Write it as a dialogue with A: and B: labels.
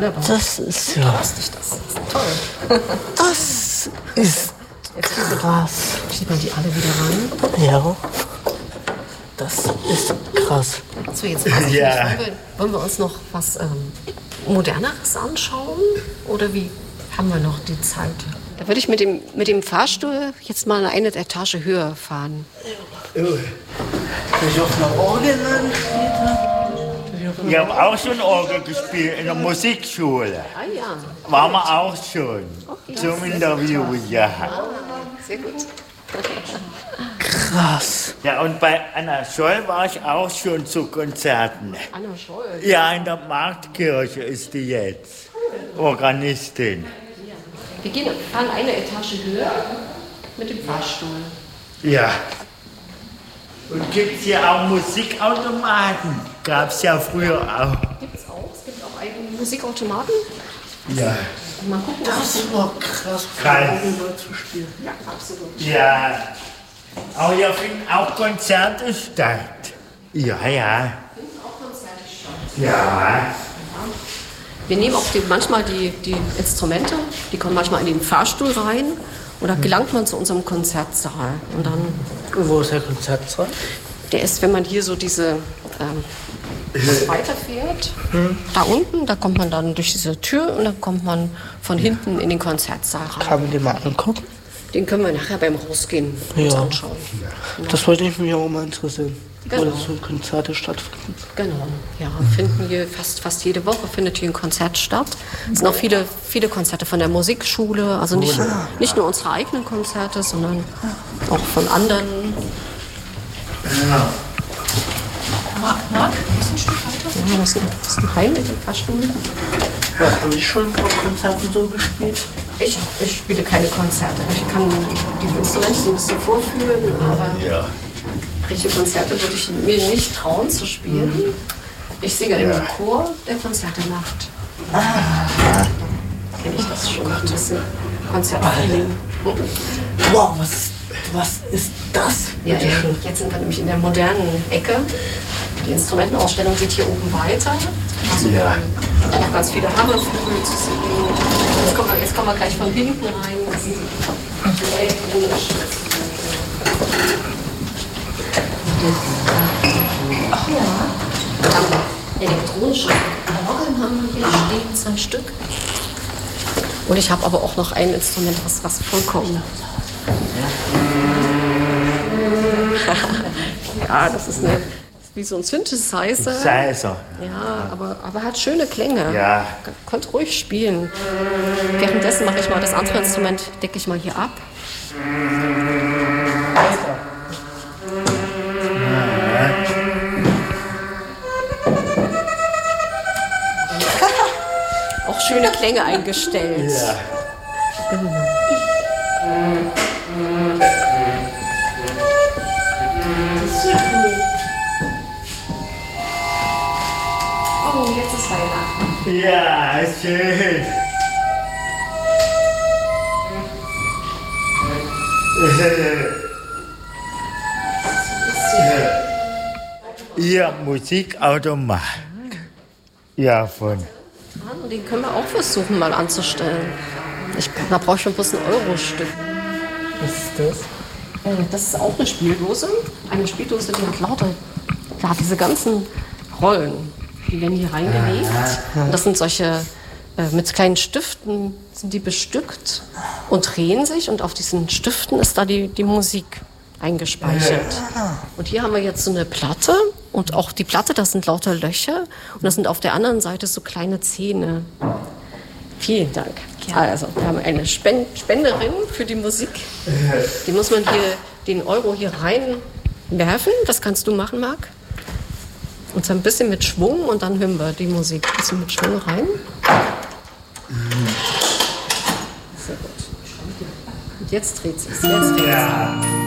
A: wunderbar.
B: Das ist ja...
A: Lustig, das ist toll.
B: Das ist krass.
A: Schiebt man die alle wieder rein?
B: Ja. Das ist krass.
A: So, jetzt weiß ich nicht, wollen wir uns noch was Moderneres anschauen? Oder wie haben wir noch die Zeit? Da würde ich mit dem Fahrstuhl jetzt mal eine Etage höher fahren.
B: Ich auf einer Orgel dann später.
C: Ich habe auch schon Orgel gespielt in der Musikschule.
A: Ah ja.
C: Waren wir auch schon.
A: Okay.
C: Zum Interview, ja.
A: Sehr gut.
B: Krass.
C: Ja, und bei Anna Scholl war ich auch schon zu Konzerten.
A: Anna Scholl.
C: Ja, in der Marktkirche ist die jetzt. Organistin.
A: Wir fahren eine Etage höher mit dem Fahrstuhl.
C: Ja. Und gibt es hier auch Musikautomaten? Gab es ja früher auch.
A: Gibt es auch? Es gibt auch einen Musikautomaten.
C: Ja.
A: Mal gucken,
B: Das war krass.
C: Krass.
B: Orgel zu spielen.
A: Ja, absolut.
C: Ja. Aber hier finden auch Konzerte statt. Ja, ja.
A: Finden auch Konzerte statt.
C: Ja.
A: Wir nehmen auch manchmal die Instrumente, die kommen manchmal in den Fahrstuhl rein und da gelangt man zu unserem Konzertsaal. Und dann,
B: Wo ist der Konzertsaal?
A: der ist, wenn man hier so diese weiterfährt, da unten, da kommt man dann durch diese Tür und dann kommt man von hinten in den Konzertsaal rein.
B: Kann man den mal angucken?
A: Den können wir nachher beim Rausgehen uns anschauen.
B: Das wollte ich mich auch mal interessieren.
A: Genau.
B: Wo das so Konzerte stattfinden.
A: Genau, ja, finden hier fast jede Woche findet hier ein Konzert statt. Es sind auch viele Konzerte von der Musikschule, also nicht nur unsere eigenen Konzerte, sondern auch von anderen.
C: Ja.
A: Marc, ist ein Stück weiter? Ja, das ist ein Heim mit dem Fahrstuhl.
B: Ja, habe ich schon auf Konzerten so gespielt?
A: Ich spiele keine Konzerte. Ich kann die Instrumente so ein bisschen vorführen, aber richtige Konzerte würde ich mir nicht trauen zu spielen. Ich singe in einem Chor, der Konzerte macht. Kenne ich das schon, ein bisschen Konzertfeeling.
B: Wow, was ist das?
A: Ja, jetzt sind wir nämlich in der modernen Ecke. Die Instrumentenausstellung geht hier oben weiter. Also noch ganz viele Hammerflügel zu sehen. Jetzt kommen wir gleich von hinten rein. Das sind die elektronischen. Ach ja. Elektronische Orgeln haben wir hier stehen, 2 Stück. Und ich habe aber auch noch ein Instrument, was vollkommen. Ja, das ist wie so ein Synthesizer. Ja, aber hat schöne Klänge.
C: Ja.
A: Könnt ruhig spielen. Währenddessen mache ich mal das andere Instrument, decke ich mal hier ab. Auch schöne Klänge eingestellt.
C: Ja.
A: Genau. Oh, jetzt ist Weihnachten.
C: Ja, schön. Ihr Musikautomat. Ja, von.
A: Und den können wir auch versuchen mal anzustellen. Da brauche ich schon bloß ein Euro-Stück.
B: Was ist das?
A: Das ist auch eine Spieldose. Eine Spieldose, die hat lauter, diese ganzen Rollen. Die werden hier reingelegt. Und das sind solche, mit kleinen Stiften sind die bestückt und drehen sich. Und auf diesen Stiften ist da die Musik eingespeichert. Und hier haben wir jetzt so eine Platte. Und auch die Platte, das sind lauter Löcher. Und das sind auf der anderen Seite so kleine Zähne. Vielen Dank. Also, wir haben eine Spenderin für die Musik. Die muss man hier, den Euro hier reinwerfen. Das kannst du machen, Marc. Und so ein bisschen mit Schwung und dann hören wir die Musik. Ein bisschen mit Schwung rein. Sehr gut. Und jetzt dreht sich's.
C: Ja.